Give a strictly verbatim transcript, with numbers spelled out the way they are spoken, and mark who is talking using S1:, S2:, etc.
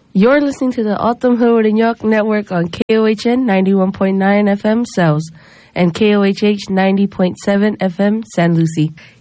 S1: You're listening to the Autumn Hood and York Network on K O H N ninety-one point nine F M Cells and K O H H ninety point seven F M San Lucie.